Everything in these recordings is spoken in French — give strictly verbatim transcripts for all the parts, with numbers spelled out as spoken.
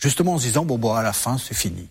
justement en se disant, bon, bon, à la fin, c'est fini?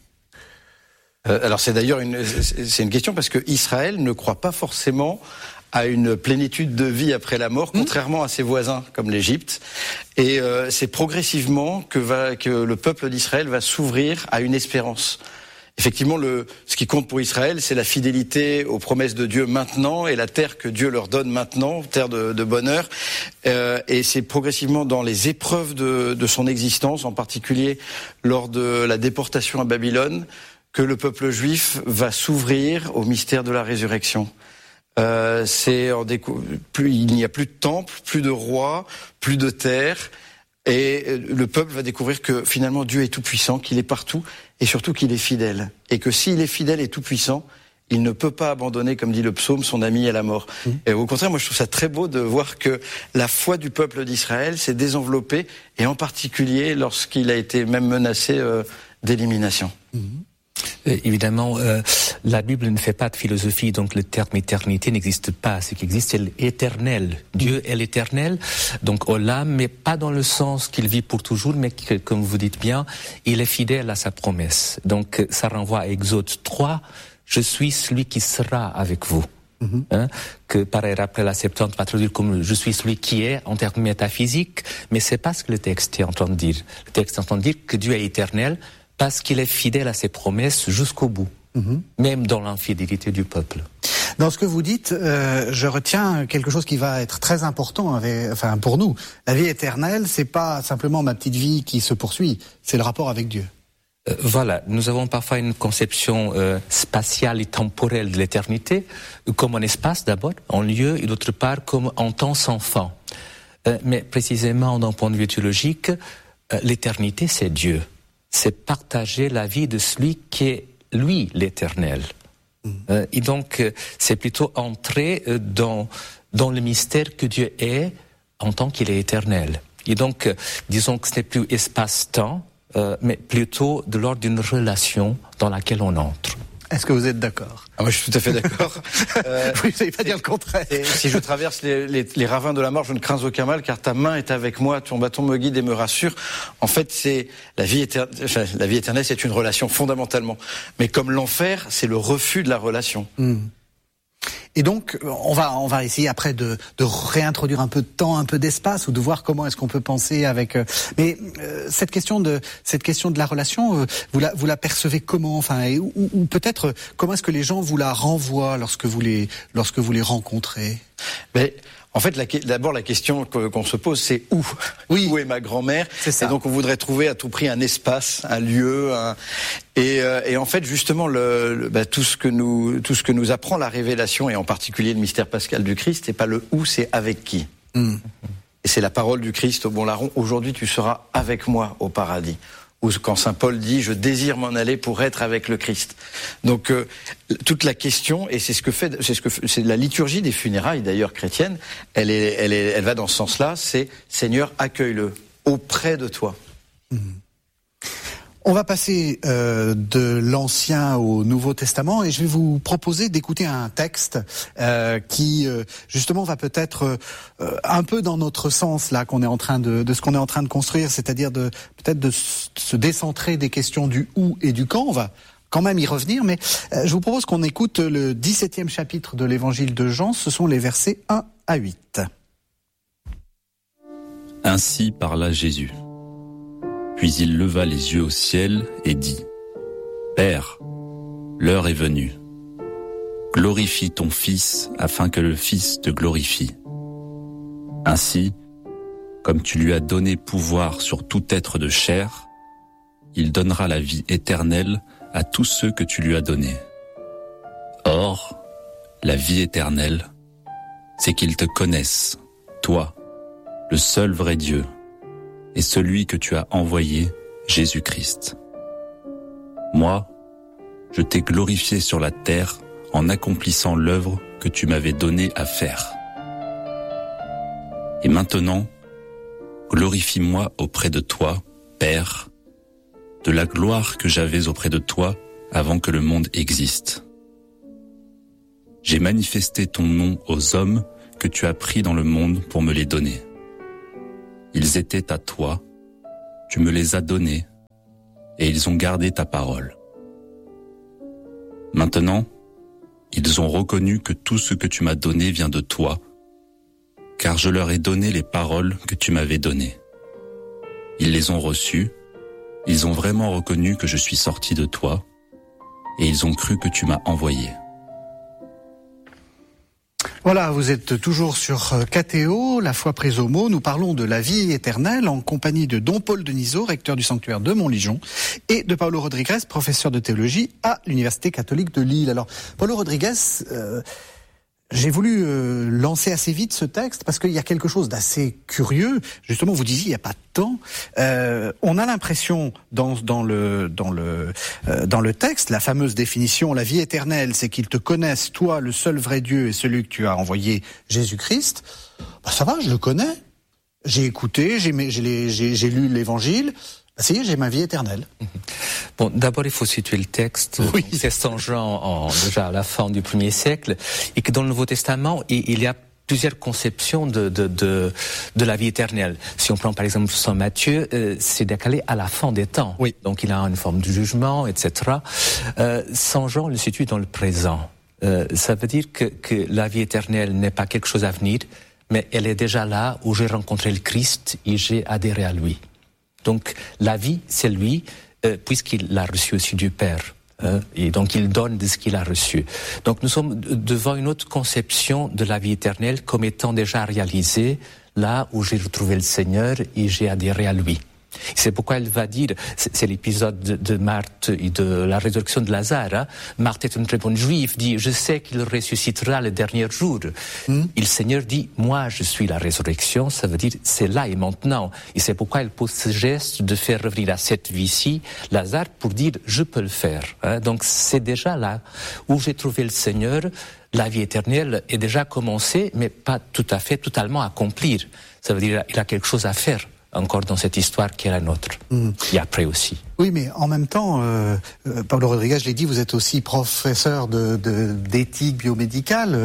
euh, Alors c'est d'ailleurs une, c'est une question parce que Israël ne croit pas forcément à une plénitude de vie après la mort, contrairement à ses voisins comme l'Égypte. Et euh, c'est progressivement que, va, que le peuple d'Israël va s'ouvrir à une espérance. Effectivement, le, ce qui compte pour Israël, c'est la fidélité aux promesses de Dieu maintenant et la terre que Dieu leur donne maintenant, terre de, de bonheur. Euh, et c'est progressivement dans les épreuves de, de son existence, en particulier lors de la déportation à Babylone, que le peuple juif va s'ouvrir au mystère de la résurrection. Euh, c'est en décou- plus, il n'y a plus de temple, plus de roi, plus de terre, et le peuple va découvrir que finalement Dieu est tout puissant, qu'il est partout, et surtout qu'il est fidèle, et que s'il est fidèle et tout puissant, il ne peut pas abandonner, comme dit le psaume, son ami à la mort. Mmh. Et au contraire, moi je trouve ça très beau de voir que la foi du peuple d'Israël s'est désenveloppée, et en particulier lorsqu'il a été même menacé euh, d'élimination. Mmh. Euh, évidemment, euh, la Bible ne fait pas de philosophie, donc le terme éternité n'existe pas. Ce qui existe, c'est l'éternel. Dieu est l'éternel, donc Olam, mais pas dans le sens qu'il vit pour toujours, mais que, comme vous dites bien, il est fidèle à sa promesse. Donc ça renvoie à Exode trois, je suis celui qui sera avec vous. Mm-hmm. Hein, que pareil, après la Septante va traduire comme je suis celui qui est en termes métaphysiques, mais c'est pas ce que le texte est en train de dire. Le texte est en train de dire que Dieu est éternel, parce qu'il est fidèle à ses promesses jusqu'au bout, mmh. même dans l'infidélité du peuple. Dans ce que vous dites, euh, je retiens quelque chose qui va être très important avec, enfin, pour nous. La vie éternelle, c'est pas simplement ma petite vie qui se poursuit, c'est le rapport avec Dieu. Euh, voilà, nous avons parfois une conception euh, spatiale et temporelle de l'éternité, comme en espace d'abord, en lieu, et d'autre part comme en temps sans fin. Euh, mais précisément d'un point de vue théologique, euh, l'éternité c'est Dieu. C'est partager la vie de celui qui est, lui, l'éternel. Mmh. Euh, et donc, euh, c'est plutôt entrer euh, dans, dans le mystère que Dieu est en tant qu'il est éternel. Et donc, euh, disons que ce n'est plus espace-temps, euh, mais plutôt de l'ordre d'une relation dans laquelle on entre. Est-ce que vous êtes d'accord? Ah, moi, je suis tout à fait d'accord. euh, vous ne savez pas dire le contraire. Et si je traverse les, les, les ravins de la mort, je ne crains aucun mal, car ta main est avec moi, ton bâton me guide et me rassure. En fait, c'est la vie éternelle. Enfin, la vie éternelle, c'est une relation fondamentalement. Mais comme l'enfer, c'est le refus de la relation. Mmh. Et donc, on va, on va essayer après de, de réintroduire un peu de temps, un peu d'espace, ou de voir comment est-ce qu'on peut penser avec. Euh, mais euh, cette question de cette question de la relation, euh, vous la vous la percevez comment? Enfin, et, ou, ou peut-être comment est-ce que les gens vous la renvoient lorsque vous les lorsque vous les rencontrez? Mais en fait, la, d'abord, la question qu'on se pose, c'est où? Oui. Où est ma grand-mère? C'est ça. Et donc, on voudrait trouver à tout prix un espace, un lieu. Un... Et, euh, et en fait, justement, le, le, bah, tout ce que nous, tout ce que nous apprend la révélation, et en particulier le mystère pascal du Christ, c'est pas le où, c'est avec qui. Mm. Et c'est la parole du Christ au bon larron. Aujourd'hui, tu seras avec moi au paradis. Ou quand saint Paul dit « je désire m'en aller pour être avec le Christ ». Donc euh, toute la question, et c'est ce que fait, c'est ce que c'est la liturgie des funérailles d'ailleurs chrétiennes, elle est, elle est, elle va dans ce sens-là. C'est Seigneur, accueille-le auprès de toi. Mmh. On va passer euh, de l'Ancien au Nouveau Testament et je vais vous proposer d'écouter un texte euh, qui euh, justement va peut-être euh, un peu dans notre sens là qu'on est en train de, de ce qu'on est en train de construire, c'est-à-dire de peut-être de se décentrer des questions du où et du quand. On va quand même y revenir, mais euh, je vous propose qu'on écoute le dix-septième chapitre de l'Évangile de Jean. Ce sont les versets un à huit. Ainsi parla Jésus. Puis il leva les yeux au ciel et dit « Père, l'heure est venue. Glorifie ton Fils afin que le Fils te glorifie. Ainsi, comme tu lui as donné pouvoir sur tout être de chair, il donnera la vie éternelle à tous ceux que tu lui as donnés. Or, la vie éternelle, c'est qu'ils te connaissent, toi, le seul vrai Dieu, et celui que tu as envoyé, Jésus-Christ. Moi, je t'ai glorifié sur la terre en accomplissant l'œuvre que tu m'avais donnée à faire. Et maintenant, glorifie-moi auprès de toi, Père, de la gloire que j'avais auprès de toi avant que le monde existe. J'ai manifesté ton nom aux hommes que tu as pris dans le monde pour me les donner. Ils étaient à toi, tu me les as donnés, et ils ont gardé ta parole. Maintenant, ils ont reconnu que tout ce que tu m'as donné vient de toi, car je leur ai donné les paroles que tu m'avais données. Ils les ont reçues, ils ont vraiment reconnu que je suis sorti de toi, et ils ont cru que tu m'as envoyé. Voilà, vous êtes toujours sur K T O, la foi prise au mot. Nous parlons de la vie éternelle en compagnie de Don Paul Denisot, recteur du sanctuaire de Montligeon, et de Paulo Rodriguez, professeur de théologie à l'Université catholique de Lille. Alors, Paulo Rodriguez, euh, j'ai voulu euh, lancer assez vite ce texte parce qu'il y a quelque chose d'assez curieux. Justement, vous disiez il n'y a pas de temps. Euh, on a l'impression dans dans le dans le euh, dans le texte, la fameuse définition, la vie éternelle, c'est qu'ils te connaissent, toi, le seul vrai Dieu et celui que tu as envoyé, Jésus-Christ. Bah ça va, je le connais. J'ai écouté, j'ai j'ai j'ai, j'ai lu l'Évangile. Bah, ça y est, j'ai ma vie éternelle. Bon, d'abord, il faut situer le texte. Oui. C'est Saint Jean, en, déjà à la fin du premier siècle, et que dans le Nouveau Testament, il, il y a plusieurs conceptions de, de, de, de la vie éternelle. Si on prend par exemple Saint Matthieu, euh, c'est décalé à la fin des temps. Oui. Donc il a une forme de jugement, et cetera. Euh, Saint Jean le situe dans le présent. Euh, ça veut dire que, que la vie éternelle n'est pas quelque chose à venir, mais elle est déjà là où j'ai rencontré le Christ et j'ai adhéré à lui. Donc la vie, c'est lui, euh, puisqu'il l'a reçu aussi du Père. Euh, et donc il donne de ce qu'il a reçu. Donc nous sommes devant une autre conception de la vie éternelle comme étant déjà réalisée là où j'ai retrouvé le Seigneur et j'ai adhéré à lui. C'est pourquoi elle va dire, c'est, c'est l'épisode de, de Marthe et de la résurrection de Lazare. Hein. Marthe est une très bonne juive, dit, je sais qu'il ressuscitera le dernier jour. Mm. Et le Seigneur dit, moi je suis la résurrection, ça veut dire c'est là et maintenant. Et c'est pourquoi elle pose ce geste de faire revenir à cette vie-ci Lazare pour dire, je peux le faire. Hein. Donc c'est déjà là où j'ai trouvé le Seigneur. La vie éternelle est déjà commencée, mais pas tout à fait, totalement accomplir. Ça veut dire qu'il a quelque chose à faire encore dans cette histoire qui est la nôtre. Mmh. Et après aussi. Oui, mais en même temps, euh, Paulo Rodriguez, je l'ai dit, vous êtes aussi professeur de, de, d'éthique biomédicale.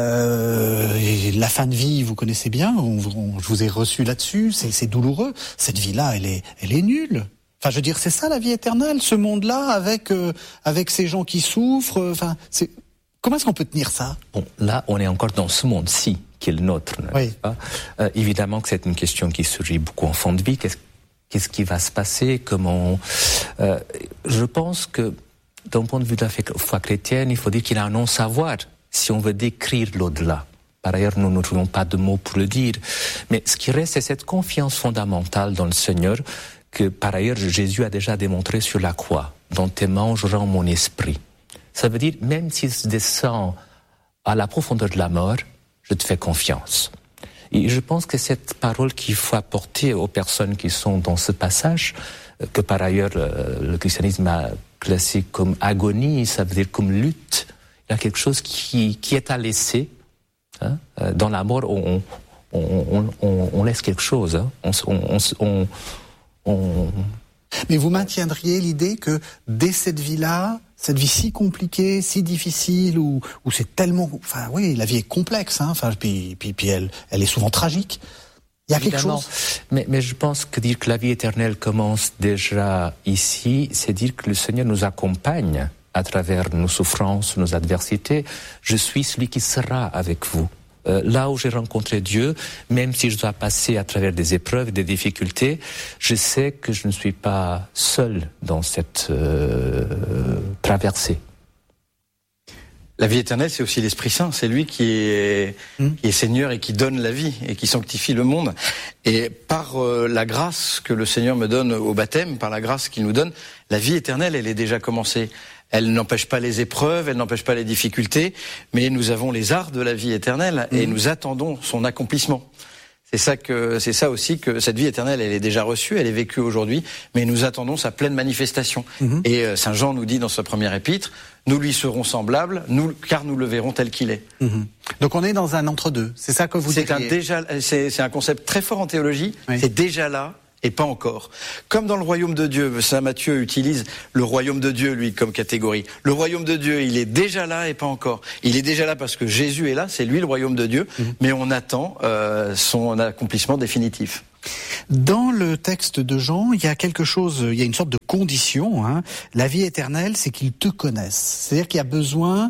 Euh, et la fin de vie, vous connaissez bien, on, on, je vous ai reçu là-dessus, c'est, c'est douloureux. Cette vie-là, elle est, elle est nulle. Enfin, je veux dire, c'est ça la vie éternelle, ce monde-là, avec, euh, avec ces gens qui souffrent. Enfin, c'est... Comment est-ce qu'on peut tenir ça ? Bon, là, on est encore dans ce monde-ci, qui est le nôtre, n'est-ce oui. pas ? euh, Évidemment que c'est une question qui surgit beaucoup en fin de vie. Qu'est-ce, qu'est-ce qui va se passer ? Comment euh, Je pense que, d'un point de vue de la foi chrétienne, il faut dire qu'il y a un non-savoir si on veut décrire l'au-delà. Par ailleurs, nous ne trouvons pas de mots pour le dire. Mais ce qui reste, c'est cette confiance fondamentale dans le Seigneur que, par ailleurs, Jésus a déjà démontré sur la croix. « Dans tes mains, je rends mon esprit ». Ça veut dire, même s'il se descend à la profondeur de la mort, je te fais confiance. Et je pense que cette parole qu'il faut apporter aux personnes qui sont dans ce passage, que par ailleurs le christianisme a classé comme agonie, ça veut dire comme lutte, il y a quelque chose qui, qui est à laisser. Hein. Dans la mort, on, on, on, on, on laisse quelque chose. Hein. On, on, on, on... Mais vous maintiendriez l'idée que dès cette vie-là, cette vie si compliquée, si difficile, où, où c'est tellement... Enfin oui, la vie est complexe, hein, enfin, puis, puis, puis elle, elle est souvent tragique. Il y a Évidemment. quelque chose... Mais, mais je pense que dire que la vie éternelle commence déjà ici, c'est dire que le Seigneur nous accompagne à travers nos souffrances, nos adversités. Je suis celui qui sera avec vous. Euh, là où j'ai rencontré Dieu, même si je dois passer à travers des épreuves, des difficultés, je sais que je ne suis pas seul dans cette euh, traversée. La vie éternelle, c'est aussi l'Esprit Saint. C'est lui qui est, mmh. qui est Seigneur et qui donne la vie et qui sanctifie le monde. Et par euh, la grâce que le Seigneur me donne au baptême, par la grâce qu'il nous donne, la vie éternelle, elle est déjà commencée. Elle n'empêche pas les épreuves, elle n'empêche pas les difficultés, mais nous avons les arts de la vie éternelle et mmh. nous attendons son accomplissement. C'est ça que, c'est ça aussi que cette vie éternelle, elle est déjà reçue, elle est vécue aujourd'hui, mais nous attendons sa pleine manifestation. Mmh. Et euh, Saint Jean nous dit dans sa première épître, nous lui serons semblables, nous, car nous le verrons tel qu'il est. Mmh. Donc on est dans un entre-deux, c'est ça que vous dites. C'est un déjà, c'est, c'est un concept très fort en théologie, oui. C'est déjà là. Et pas encore. Comme dans le royaume de Dieu, Saint Matthieu utilise le royaume de Dieu, lui, comme catégorie. Le royaume de Dieu, il est déjà là et pas encore. Il est déjà là parce que Jésus est là, c'est lui le royaume de Dieu, mmh. mais on attend euh, son accomplissement définitif. Dans le texte de Jean, il y a quelque chose, il y a une sorte de condition. Hein. La vie éternelle, c'est qu'ils te connaissent. C'est-à-dire qu'il y a besoin,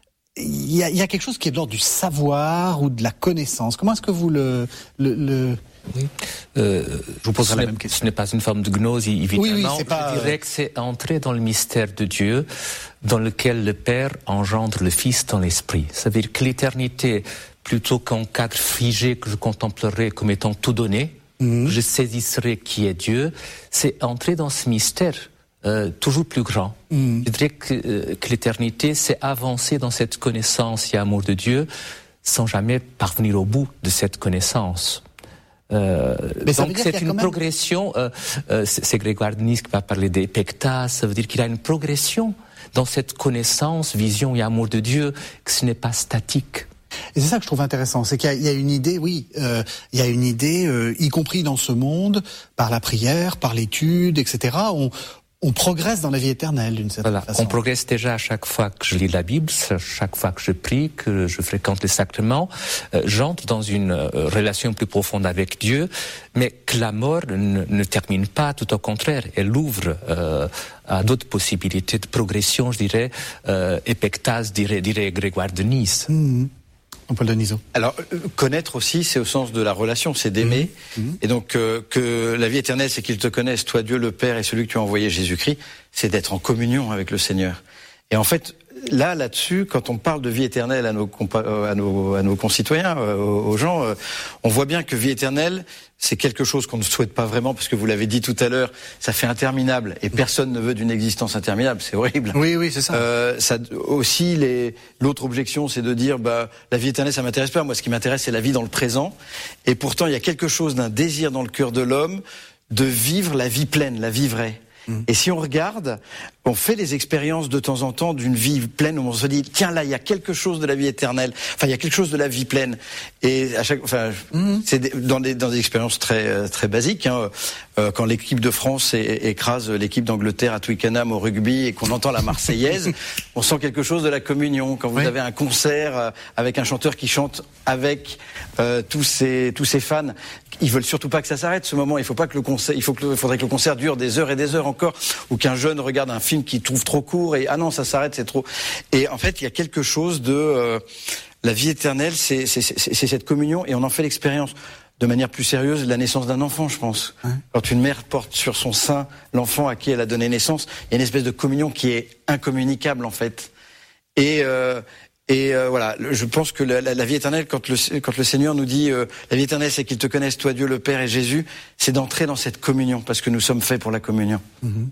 il y a, il y a quelque chose qui est de l'ordre du savoir ou de la connaissance. Comment est-ce que vous le... le, le... Oui. Euh, Je vous poserai la même question. Ce n'est pas une forme de gnose, évidemment. Oui, oui, c'est pas... Je dirais que c'est entrer dans le mystère de Dieu, dans lequel le Père engendre le Fils dans l'Esprit. Ça veut dire que l'éternité, plutôt qu'un cadre figé que je contemplerai comme étant tout donné, mmh. je saisisserai qui est Dieu, c'est entrer dans ce mystère euh, toujours plus grand. Mmh. Je dirais que, euh, que l'éternité, c'est avancer dans cette connaissance et amour de Dieu sans jamais parvenir au bout de cette connaissance. Euh, donc c'est une même... progression, euh, euh, c'est, c'est Grégoire de Nice qui va parler des pectas, ça veut dire qu'il y a une progression dans cette connaissance, vision et amour de Dieu, que ce n'est pas statique. Et c'est ça que je trouve intéressant, c'est qu'il y a, il y a une idée, oui, euh, il y a une idée, euh, y compris dans ce monde, par la prière, par l'étude, et cetera. On, on progresse dans la vie éternelle d'une certaine voilà, façon. On progresse déjà à chaque fois que je lis la Bible, chaque fois que je prie, que je fréquente les sacrements, euh, j'entre dans une euh, relation plus profonde avec Dieu, mais que la mort ne, ne termine pas, tout au contraire, elle ouvre euh, à d'autres possibilités de progression, je dirais, euh, épectase, dirait, dirait Grégoire de Nice. Mmh. Paul Denisot. Alors, euh, connaître aussi, c'est au sens de la relation, c'est d'aimer. Mmh. Et donc, euh, que la vie éternelle, c'est qu'ils te connaissent, toi, Dieu le Père, et celui que tu as envoyé, Jésus-Christ, c'est d'être en communion avec le Seigneur. Et en fait, là, là-dessus, quand on parle de vie éternelle à nos, compa- à nos, à nos concitoyens, euh, aux gens, euh, on voit bien que vie éternelle, c'est quelque chose qu'on ne souhaite pas vraiment, parce que vous l'avez dit tout à l'heure, ça fait interminable, et personne ne veut d'une existence interminable, c'est horrible. Oui, oui, c'est ça. Euh, ça aussi, les, l'autre objection, c'est de dire, bah, la vie éternelle, ça m'intéresse pas. Moi, ce qui m'intéresse, c'est la vie dans le présent. Et pourtant, il y a quelque chose d'un désir dans le cœur de l'homme de vivre la vie pleine, la vie vraie. Mmh. Et si on regarde, on fait les expériences de temps en temps d'une vie pleine où on se dit tiens là il y a quelque chose de la vie éternelle, enfin il y a quelque chose de la vie pleine. Et à chaque, enfin mmh. c'est des, dans des dans des expériences très très basiques. Hein, euh, quand l'équipe de France é, écrase l'équipe d'Angleterre à Twickenham au rugby et qu'on entend la Marseillaise, on sent quelque chose de la communion. Quand vous oui. avez un concert euh, avec un chanteur qui chante avec euh, tous ses tous ses fans, ils veulent surtout pas que ça s'arrête ce moment. Il faut pas que le concert, il faut que il faudrait que le concert dure des heures et des heures encore, ou qu'un jeune regarde un film qu'il trouve trop court et ah non ça s'arrête, c'est trop. Et en fait il y a quelque chose de euh, la vie éternelle, c'est, c'est, c'est, c'est cette communion, et on en fait l'expérience de manière plus sérieuse de la naissance d'un enfant, je pense. Ouais. Quand une mère porte sur son sein l'enfant à qui elle a donné naissance, il y a une espèce de communion qui est incommunicable en fait. Et euh, Et euh, voilà, je pense que la, la, la vie éternelle, quand le, quand le Seigneur nous dit euh, la vie éternelle, c'est qu'ils te connaissent, toi, Dieu, le Père et Jésus, c'est d'entrer dans cette communion, parce que nous sommes faits pour la communion. Mm-hmm.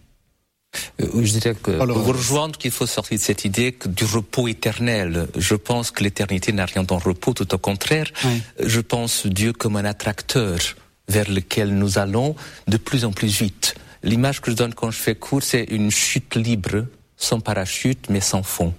Euh, je dirais que Alors, vous rejoindre qu'il faut sortir de cette idée que du repos éternel. Je pense que l'éternité n'a rien dans le repos, tout au contraire. Oui. Je pense Dieu comme un attracteur vers lequel nous allons de plus en plus vite. L'image que je donne quand je fais cours, c'est une chute libre, sans parachute, mais sans fond,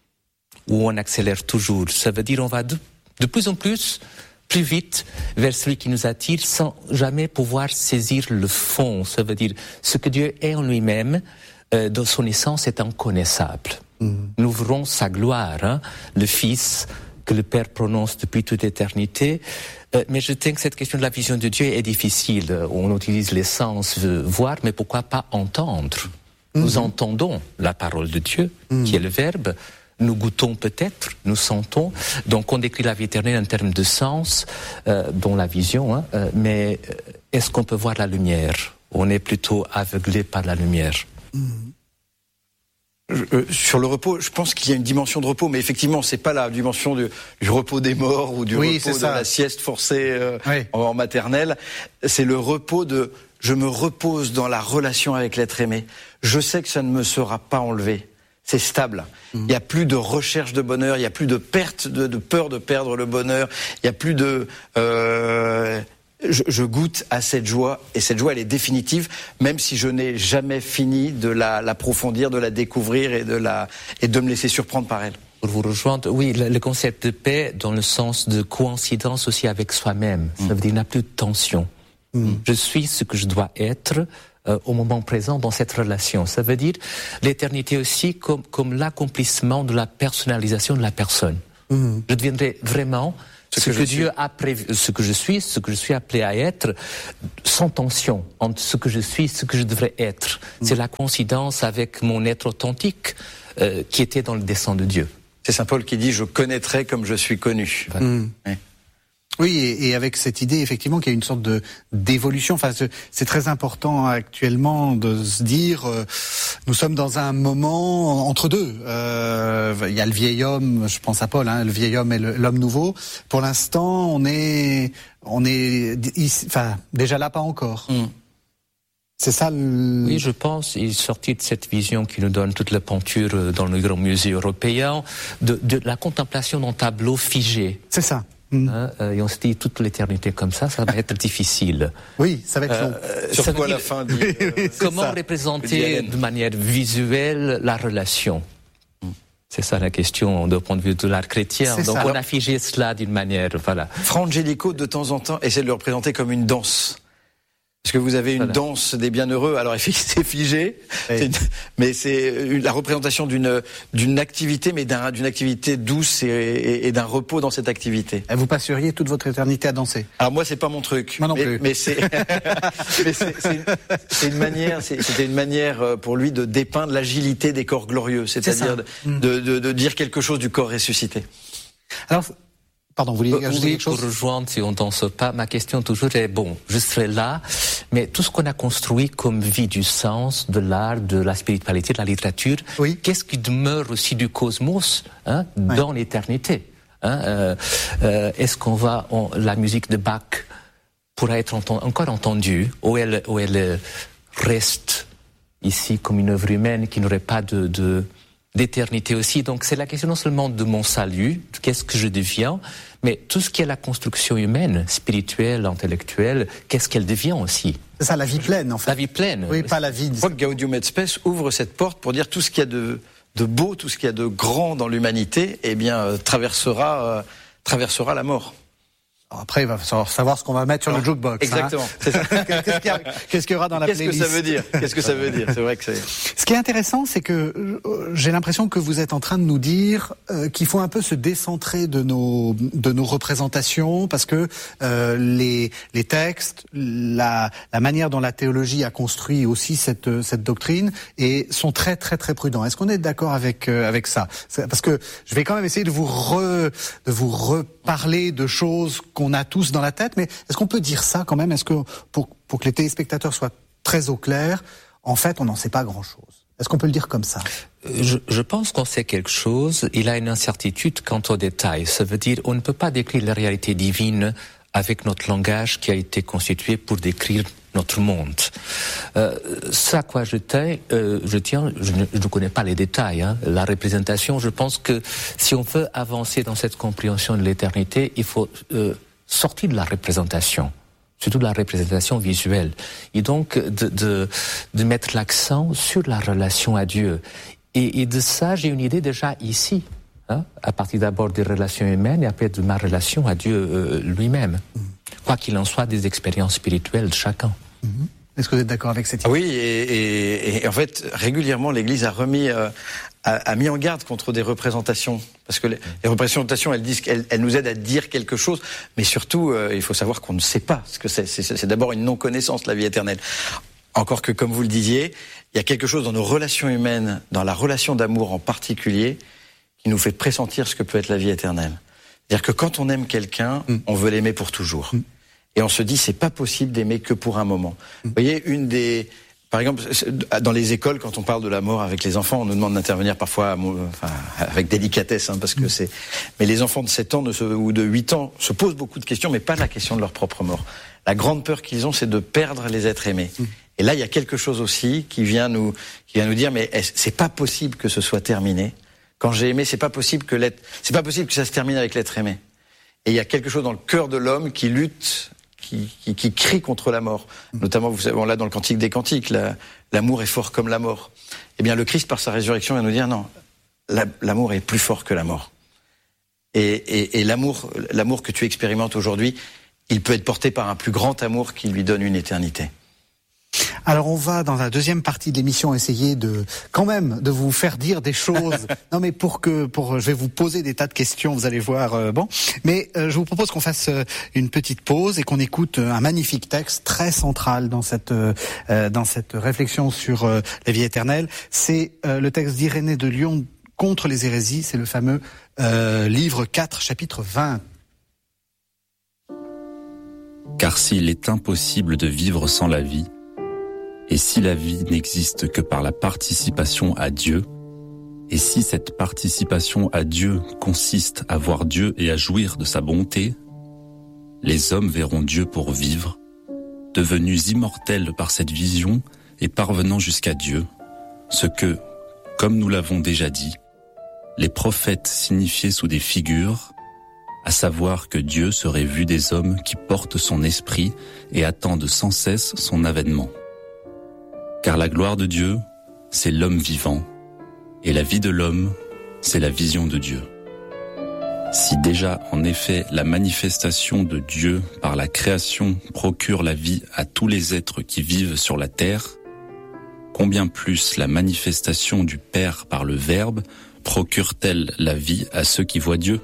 où on accélère toujours. Ça veut dire on va de, de plus en plus, plus vite, vers celui qui nous attire, sans jamais pouvoir saisir le fond. Ça veut dire ce que Dieu est en lui-même, euh, dans son essence, est inconnaissable. Mmh. Nous verrons sa gloire, hein, le Fils que le Père prononce depuis toute éternité. Euh, mais je pense que cette question de la vision de Dieu est difficile. On utilise les sens, euh, voir, mais pourquoi pas entendre? Mmh. Nous entendons la parole de Dieu, mmh. qui est le Verbe. Nous goûtons peut-être, nous sentons. Donc on décrit la vie éternelle en termes de sens, euh, dont la vision. Hein, euh, mais est-ce qu'on peut voir la lumière? On est plutôt aveuglé par la lumière. Mmh. Je, euh, sur le repos, je pense qu'il y a une dimension de repos, mais effectivement, c'est pas la dimension du, du repos des morts ou du oui, repos de ça. La sieste forcée euh, oui. en, en maternelle. C'est le repos de je me repose dans la relation avec l'être aimé. Je sais que ça ne me sera pas enlevé. C'est stable. Mmh. Il n'y a plus de recherche de bonheur, il n'y a plus de perte, de, de peur de perdre le bonheur, il n'y a plus de... Euh, je, je goûte à cette joie, et cette joie, elle est définitive, même si je n'ai jamais fini de la, l'approfondir, de la découvrir et de, la, et de me laisser surprendre par elle. Pour vous rejoindre, oui, le, le concept de paix dans le sens de coïncidence aussi avec soi-même. Mmh. Ça veut dire qu'il n'y a plus de tension. Mmh. Je suis ce que je dois être euh, au moment présent dans cette relation. Ça veut dire l'éternité aussi comme, comme l'accomplissement de la personnalisation de la personne. Mmh. Je deviendrai vraiment Ce, ce que, que Dieu a prévu, ce que je suis, ce que je suis appelé à être, sans tension entre ce que je suis, ce que je devrais être. Mmh. C'est la coïncidence avec mon être authentique euh, qui était dans le dessein de Dieu. C'est saint Paul qui dit « Je connaîtrai comme je suis connu voilà. ». Mmh. Oui. Oui, et, et avec cette idée effectivement qu'il y a une sorte de d'évolution. Enfin, c'est très important actuellement de se dire, euh, nous sommes dans un moment entre deux. Euh, il y a le vieil homme, je pense à Paul, hein, le vieil homme et l'homme nouveau. Pour l'instant, on est, on est, enfin, déjà là, pas encore. Mm. C'est ça le... Oui, je pense, il est sorti de cette vision qui nous donne toute la peinture dans le grand musée européen, de, de la contemplation d'un tableau figé. C'est ça. Mmh. Hein, euh, et on se dit toute l'éternité comme ça, ça va être difficile. Oui, ça va être long. Euh, sur quoi la fin dit, euh, Comment ça. représenter de manière visuelle la relation? mmh. C'est ça la question de point de vue de l'art chrétien. Donc ça. on a figé cela d'une manière, voilà. Fra Angelico, de temps en temps, essaie de le représenter comme une danse. Parce que vous avez une voilà. danse des bienheureux, alors c'est figé, oui. c'est une, mais c'est la représentation d'une d'une activité, mais d'un, d'une activité douce et, et, et d'un repos dans cette activité. Et vous passeriez toute votre éternité à danser? Alors moi c'est pas mon truc. Moi non mais, plus. Mais c'est mais c'est, c'est, une, c'est une manière, c'est, c'était une manière pour lui de dépeindre l'agilité des corps glorieux, c'est-à-dire c'est de, de, de, de dire quelque chose du corps ressuscité. Alors. Pardon, vous vouliez ajouter oui, quelque chose? Pour rejoindre, si on danse pas, ma question toujours est, bon, je serai là, mais tout ce qu'on a construit comme vie du sens, de l'art, de la spiritualité, de la littérature, oui. qu'est-ce qui demeure aussi du cosmos hein, oui. dans l'éternité hein, euh, euh, Est-ce qu'on va, on, la musique de Bach pourra être enten, encore entendue, ou elle, ou elle reste ici comme une œuvre humaine qui n'aurait pas de... de d'éternité aussi. Donc c'est la question non seulement de mon salut, de qu'est-ce que je deviens, mais tout ce qui est la construction humaine, spirituelle, intellectuelle, qu'est-ce qu'elle devient aussi. C'est ça, la vie pleine en fait. La vie pleine. Oui, pas la vie. Je crois que Gaudium et Spes ouvre cette porte pour dire tout ce qu'il y a de, de beau, tout ce qu'il y a de grand dans l'humanité, eh bien euh, traversera, euh, traversera la mort. Après, il va falloir savoir ce qu'on va mettre sur Alors, le jukebox. Exactement. Hein. C'est ça. Qu'est-ce qu'il y a, qu'est-ce qu'il y aura dans la qu'est-ce playlist? Qu'est-ce que ça veut dire Qu'est-ce que ça veut dire C'est vrai que c'est... Ce qui est intéressant, c'est que j'ai l'impression que vous êtes en train de nous dire euh, qu'il faut un peu se décentrer de nos de nos représentations, parce que euh, les les textes, la la manière dont la théologie a construit aussi cette cette doctrine et sont très très très prudents. Est-ce qu'on est d'accord avec euh, avec ça? Parce que je vais quand même essayer de vous re, de vous reparler de choses qu'on a tous dans la tête, mais est-ce qu'on peut dire ça quand même? Est-ce que pour, pour que les téléspectateurs soient très au clair, en fait, on n'en sait pas grand-chose? Est-ce qu'on peut le dire comme ça? je, je pense qu'on sait quelque chose. Il a une incertitude quant aux détails. Ça veut dire on ne peut pas décrire la réalité divine avec notre langage qui a été constitué pour décrire notre monde. Euh, ça à quoi je tiens, euh, je tiens, je ne, je ne connais pas les détails. Hein. La représentation, je pense que si on veut avancer dans cette compréhension de l'éternité, il faut euh, sortir de la représentation, surtout de la représentation visuelle, et donc de, de, de mettre l'accent sur la relation à Dieu. Et, et de ça, j'ai une idée déjà ici, hein, à partir d'abord des relations humaines et après de ma relation à Dieu euh, lui-même. Mmh. Quoi qu'il en soit, des expériences spirituelles de chacun. Mmh. Est-ce que vous êtes d'accord avec cette idée? Oui, et, et, et en fait, régulièrement, l'Église a remis, euh, a, a mis en garde contre des représentations, parce que les, les représentations, elles disent, elles, elles nous aident à dire quelque chose, mais surtout, euh, il faut savoir qu'on ne sait pas ce que c'est. C'est, c'est d'abord une non-connaissance, la vie éternelle. Encore que, comme vous le disiez, il y a quelque chose dans nos relations humaines, dans la relation d'amour en particulier, qui nous fait pressentir ce que peut être la vie éternelle. C'est-à-dire que quand on aime quelqu'un, mm. on veut l'aimer pour toujours. Mm. Et on se dit, c'est pas possible d'aimer que pour un moment. Mm. Vous voyez, une des... Par exemple, dans les écoles, quand on parle de la mort avec les enfants, on nous demande d'intervenir parfois enfin, avec délicatesse, hein, parce que c'est... Mais les enfants de sept ans ne se, ou de huit ans se posent beaucoup de questions, mais pas la question de leur propre mort. La grande peur qu'ils ont, c'est de perdre les êtres aimés. Mm. Et là, il y a quelque chose aussi qui vient nous, qui vient nous dire, mais c'est pas possible que ce soit terminé. Quand j'ai aimé, c'est pas possible que l'être, c'est pas possible que ça se termine avec l'être aimé. Et il y a quelque chose dans le cœur de l'homme qui lutte, qui, qui, qui crie contre la mort. Mmh. Notamment, vous savez, on l'a dans le Cantique des Cantiques, la, l'amour est fort comme la mort. Eh bien, le Christ, par sa résurrection, va nous dire non, la, l'amour est plus fort que la mort. Et, et, et l'amour, l'amour que tu expérimentes aujourd'hui, il peut être porté par un plus grand amour qui lui donne une éternité. Alors on va dans la deuxième partie de l'émission essayer de quand même de vous faire dire des choses. Non mais pour que pour je vais vous poser des tas de questions, vous allez voir. Euh, bon, mais euh, je vous propose qu'on fasse euh, une petite pause et qu'on écoute un magnifique texte très central dans cette euh, dans cette réflexion sur euh, la vie éternelle. C'est euh, le texte d'Irénée de Lyon contre les hérésies. C'est le fameux euh, livre quatre, chapitre vingt. Car s'il est impossible de vivre sans la vie, et si la vie n'existe que par la participation à Dieu, et si cette participation à Dieu consiste à voir Dieu et à jouir de sa bonté, les hommes verront Dieu pour vivre, devenus immortels par cette vision et parvenant jusqu'à Dieu, ce que, comme nous l'avons déjà dit, les prophètes signifiaient sous des figures, à savoir que Dieu serait vu des hommes qui portent son esprit et attendent sans cesse son avènement. Car la gloire de Dieu, c'est l'homme vivant, et la vie de l'homme, c'est la vision de Dieu. Si déjà, en effet, la manifestation de Dieu par la création procure la vie à tous les êtres qui vivent sur la terre, combien plus la manifestation du Père par le Verbe procure-t-elle la vie à ceux qui voient Dieu ?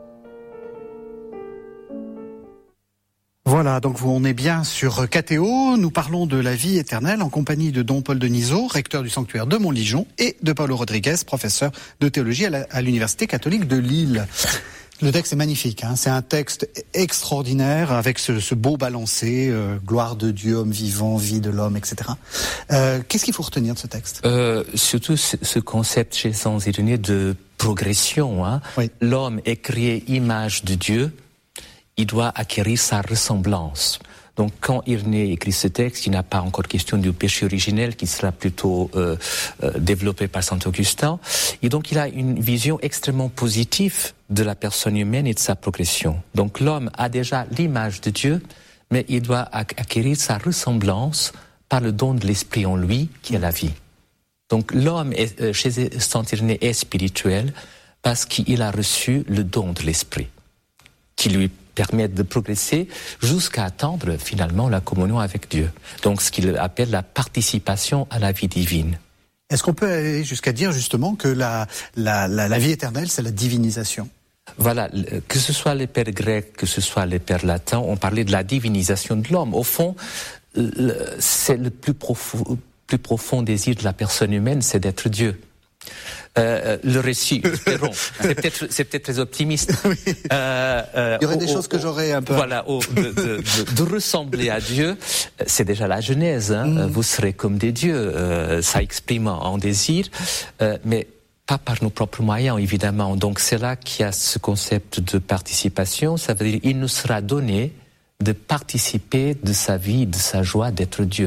Voilà, donc on est bien sur K T O, nous parlons de la vie éternelle en compagnie de Don Paul Denisot, recteur du sanctuaire de Montligeon, et de Paulo Rodriguez, professeur de théologie à, la, à l'Université catholique de Lille. Le texte est magnifique, hein, c'est un texte extraordinaire avec ce, ce beau balancé, euh, gloire de Dieu, homme vivant, vie de l'homme, et cetera. Euh, qu'est-ce qu'il faut retenir de ce texte ? euh, Surtout ce, ce concept chez Saint Irénée de progression. Hein. Oui. L'homme est créé image de Dieu. Il doit acquérir sa ressemblance. Donc, quand Irénée écrit ce texte, il n'a pas encore question du péché originel qui sera plutôt euh, euh, développé par saint Augustin. Et donc, il a une vision extrêmement positive de la personne humaine et de sa progression. Donc, l'homme a déjà l'image de Dieu, mais il doit acquérir sa ressemblance par le don de l'esprit en lui, qui est la vie. Donc, l'homme est, euh, chez saint Irénée est spirituel parce qu'il a reçu le don de l'esprit, qui lui permettre de progresser jusqu'à atteindre finalement la communion avec Dieu. Donc ce qu'il appelle la participation à la vie divine. Est-ce qu'on peut aller jusqu'à dire justement que la, la, la, la vie éternelle, c'est la divinisation ? Voilà, que ce soit les pères grecs, que ce soit les pères latins, on parlait de la divinisation de l'homme. Au fond, c'est le plus profond, plus profond désir de la personne humaine, c'est d'être Dieu. Euh, le récit, espérons, c'est peut-être, c'est peut-être très optimiste. Oui. Euh, euh, Il y aurait au, des choses que j'aurais un peu... Voilà, au, de, de, de, de ressembler à Dieu, c'est déjà la Genèse. Hein. Mm. Vous serez comme des dieux, euh, ça exprime un désir, euh, mais pas par nos propres moyens, évidemment. Donc c'est là qu'il y a ce concept de participation. Ça veut dire il nous sera donné de participer de sa vie, de sa joie d'être Dieu.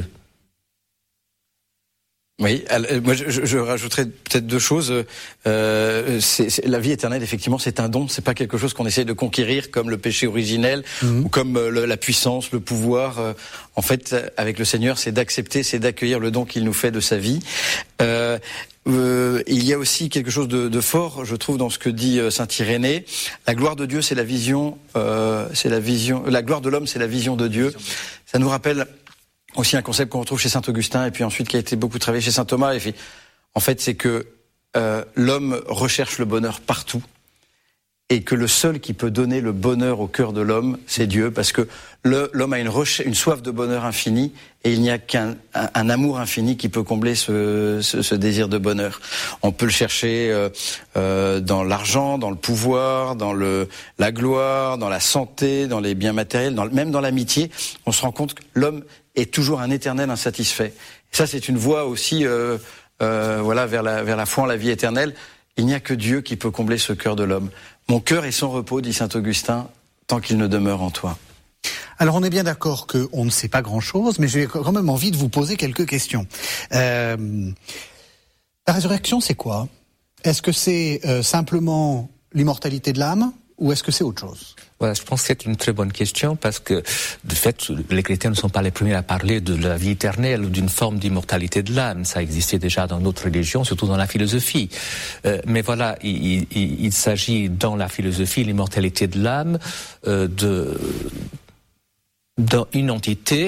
Oui, alors, moi je, je rajouterais peut-être deux choses. Euh, c'est, c'est, la vie éternelle, effectivement, c'est un don. C'est pas quelque chose qu'on essaye de conquérir comme le péché originel mmh. ou comme euh, le, la puissance, le pouvoir. Euh, en fait, avec le Seigneur, c'est d'accepter, c'est d'accueillir le don qu'il nous fait de sa vie. Euh, euh, il y a aussi quelque chose de, de fort, je trouve, dans ce que dit euh, saint Irénée. La gloire de Dieu, c'est la vision. Euh, c'est la vision. La gloire de l'homme, c'est la vision de Dieu. Ça nous rappelle aussi un concept qu'on retrouve chez saint Augustin et puis ensuite qui a été beaucoup travaillé chez saint Thomas. Et puis, en fait, c'est que euh, l'homme recherche le bonheur partout et que le seul qui peut donner le bonheur au cœur de l'homme, c'est Dieu, parce que le, l'homme a une, recherche, une soif de bonheur infini et il n'y a qu'un un, un amour infini qui peut combler ce, ce, ce désir de bonheur. On peut le chercher euh, euh, dans l'argent, dans le pouvoir, dans le, la gloire, dans la santé, dans les biens matériels, dans, même dans l'amitié. On se rend compte que l'homme est toujours un éternel insatisfait. Et ça, c'est une voie aussi, euh, euh, voilà, vers la, vers la foi en la vie éternelle. Il n'y a que Dieu qui peut combler ce cœur de l'homme. Mon cœur est sans repos, dit saint Augustin, tant qu'il ne demeure en toi. Alors, on est bien d'accord qu'on ne sait pas grand-chose, mais j'ai quand même envie de vous poser quelques questions. Euh, la résurrection, c'est quoi ? Est-ce que c'est euh, simplement l'immortalité de l'âme ? Ou est-ce que c'est autre chose ? Voilà, je pense que c'est une très bonne question parce que, de fait, les chrétiens ne sont pas les premiers à parler de la vie éternelle ou d'une forme d'immortalité de l'âme. Ça existait déjà dans d'autres religions, surtout dans la philosophie. Euh, mais voilà, il, il, il s'agit dans la philosophie, l'immortalité de l'âme, euh, de, d'une entité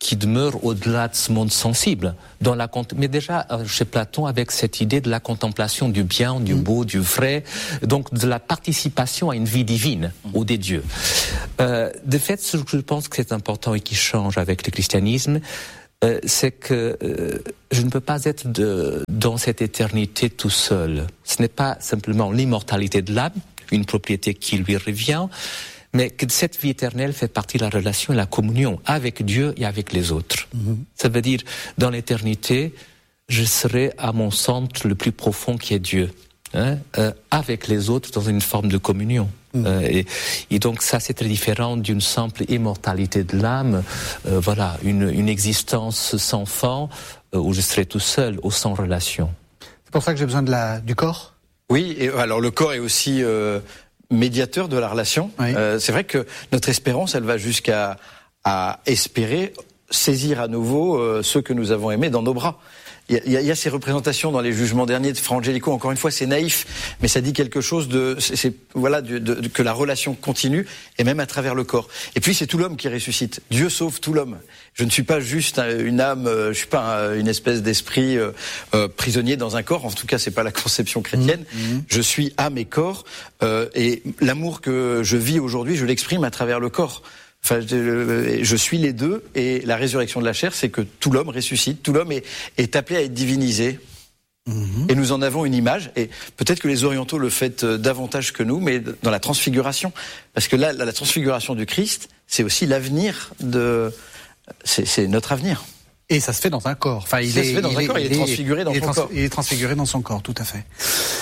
qui demeure au-delà de ce monde sensible. Dans la, mais déjà, chez Platon, avec cette idée de la contemplation du bien, du beau, du vrai, donc de la participation à une vie divine, ou des dieux. Euh, de fait, ce que je pense que c'est important et qui change avec le christianisme, euh, c'est que euh, je ne peux pas être de, dans cette éternité tout seul. Ce n'est pas simplement l'immortalité de l'âme, une propriété qui lui revient, mais que cette vie éternelle fait partie de la relation et la communion avec Dieu et avec les autres. Mm-hmm. Ça veut dire, dans l'éternité, je serai à mon centre le plus profond qui est Dieu, hein, euh, avec les autres dans une forme de communion. Mm-hmm. Euh, et, et donc ça, c'est très différent d'une simple immortalité de l'âme, euh, voilà, une, une existence sans fin, euh, où je serai tout seul, ou sans relation. C'est pour ça que j'ai besoin de la, du corps ? Oui, et alors le corps est aussi... Euh médiateur de la relation. Oui. Euh, c'est vrai que notre espérance, elle va jusqu'à à espérer saisir à nouveau euh, ceux que nous avons aimés dans nos bras. Il y, y, y a ces représentations dans les jugements derniers de Fra Angelico. Encore une fois, c'est naïf, mais ça dit quelque chose de, c'est, c'est voilà, de, de, de, que la relation continue et même à travers le corps. Et puis c'est tout l'homme qui ressuscite. Dieu sauve tout l'homme. Je ne suis pas juste une âme, je suis pas une espèce d'esprit euh, euh, prisonnier dans un corps. En tout cas, c'est pas la conception chrétienne. Mmh. Je suis âme et corps, euh, et l'amour que je vis aujourd'hui, je l'exprime à travers le corps. Enfin, je, je suis les deux, et la résurrection de la chair, c'est que tout l'homme ressuscite, tout l'homme est, est appelé à être divinisé. Mmh. Et nous en avons une image, et peut-être que les orientaux le font davantage que nous, mais dans la transfiguration. Parce que là, la transfiguration du Christ, c'est aussi l'avenir de... C'est, c'est notre avenir. Et ça se fait dans un corps. Enfin, il ça est, se fait dans il un est, corps, il est transfiguré dans il est son trans- corps. Il est transfiguré dans son corps, tout à fait.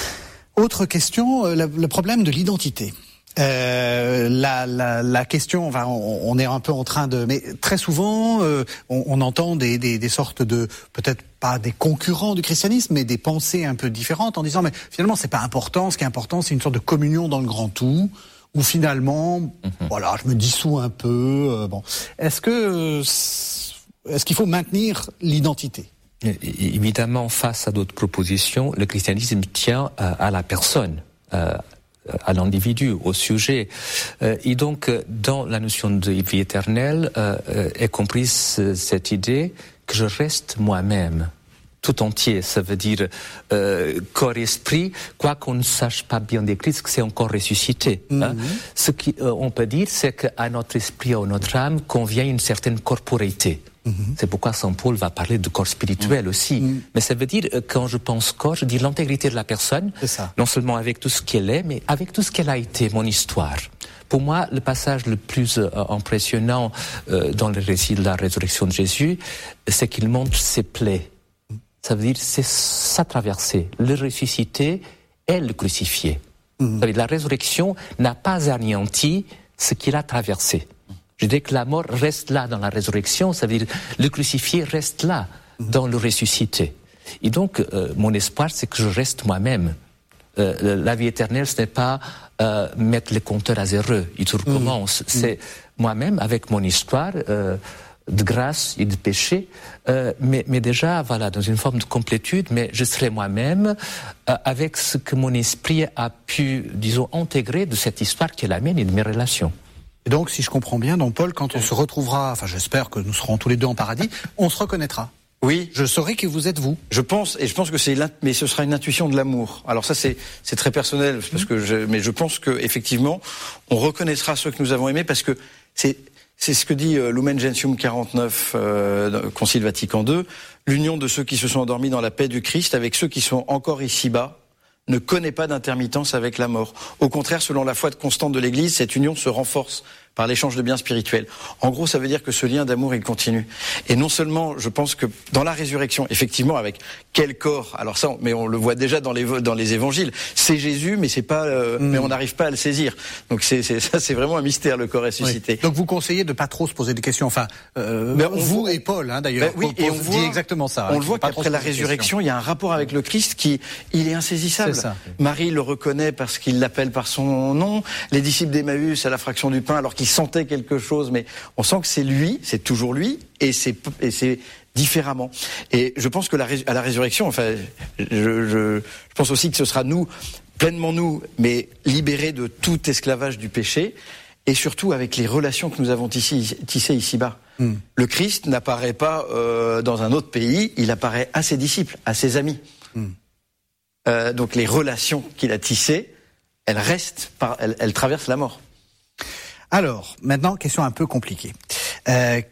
Autre question, le, le problème de l'identité. Euh, la, la, la question, enfin, on, on est un peu en train de, mais très souvent, euh, on, on entend des, des, des sortes de, peut-être pas des concurrents du christianisme, mais des pensées un peu différentes, en disant, mais finalement, c'est pas important. Ce qui est important, c'est une sorte de communion dans le grand tout, où finalement, mm-hmm. voilà, je me dissous un peu. Euh, bon, est-ce que, est-ce qu'il faut maintenir l'identité? Évidemment, face à d'autres propositions, le christianisme tient à, à la personne. Euh, à l'individu, au sujet. Euh, et donc, dans la notion de vie éternelle, euh, est comprise cette idée que je reste moi-même, tout entier. Ça veut dire euh, corps-esprit, quoi qu'on ne sache pas bien décrire, ce que c'est encore ressuscité. Mm-hmm. Hein. Ce qu'on euh, peut dire, c'est qu'à notre esprit, à notre âme, convient une certaine corporéité. Mmh. C'est pourquoi Saint Paul va parler de corps spirituel mmh. aussi. Mmh. Mais ça veut dire, quand je pense corps, je dis l'intégrité de la personne, non seulement avec tout ce qu'elle est, mais avec tout ce qu'elle a été, mon histoire. Pour moi, le passage le plus euh, impressionnant euh, dans le récit de la résurrection de Jésus, c'est qu'il montre ses plaies. Mmh. Ça veut dire, c'est sa traversée. Le ressuscité est le crucifié. Mmh. Ça veut dire, la résurrection n'a pas anéanti ce qu'il a traversé. Je dis que la mort reste là dans la résurrection, ça veut dire le crucifié reste là dans le ressuscité. Et donc, euh, mon espoir, c'est que je reste moi-même. Euh, la vie éternelle, ce n'est pas euh, mettre les compteurs à zéro, et tout recommence. Mmh. C'est mmh. moi-même, avec mon histoire euh, de grâce et de péché, euh, mais, mais déjà, voilà, dans une forme de complétude, mais je serai moi-même euh, avec ce que mon esprit a pu, disons, intégrer de cette histoire qui est la mienne et de mes relations. Et donc, si je comprends bien, donc Paul, quand on se retrouvera, enfin j'espère que nous serons tous les deux en paradis, on se reconnaîtra. Oui. Je saurai que vous êtes vous. Je pense, et je pense que c'est, mais ce sera une intuition de l'amour. Alors ça, c'est, c'est très personnel, parce que je, mais je pense que effectivement, on reconnaîtra ceux que nous avons aimés, parce que c'est, c'est ce que dit euh, Lumen Gentium quarante-neuf, euh, Concile Vatican deux, l'union de ceux qui se sont endormis dans la paix du Christ avec ceux qui sont encore ici-bas ne connaît pas d'intermittence avec la mort. Au contraire, selon la foi constante de l'Église, cette union se renforce par l'échange de biens spirituels. En gros, ça veut dire que ce lien d'amour, il continue. Et non seulement, je pense que dans la résurrection, effectivement, avec quel corps, alors ça, mais on le voit déjà dans les dans les évangiles, c'est Jésus, mais c'est pas, euh, mmh. mais on n'arrive pas à le saisir. Donc c'est, c'est ça, c'est vraiment un mystère, le corps ressuscité. Oui. Donc vous conseillez de pas trop se poser des questions. Enfin, euh, ben, on vous voit, et Paul, hein, d'ailleurs. Ben, oui, Paul, et on voit, dit exactement ça. On hein, le voit qu'après la résurrection, il y a un rapport avec le Christ qui, il est insaisissable. C'est ça. Marie le reconnaît parce qu'il l'appelle par son nom. Les disciples d'Emmaüs à la fraction du pain, alors qu'ils sentaient quelque chose, mais on sent que c'est lui, c'est toujours lui, et c'est, et c'est différemment. Et je pense que la, à la résurrection, enfin, je, je, je pense aussi que ce sera nous, pleinement nous, mais libérés de tout esclavage du péché, et surtout avec les relations que nous avons tissées, tissées ici-bas. Mmh. Le Christ n'apparaît pas euh, dans un autre pays, il apparaît à ses disciples, à ses amis. Mmh. Euh, donc les relations qu'il a tissées, elles restent, par, elles, elles traversent la mort. Alors, maintenant, question un peu compliquée. Euh,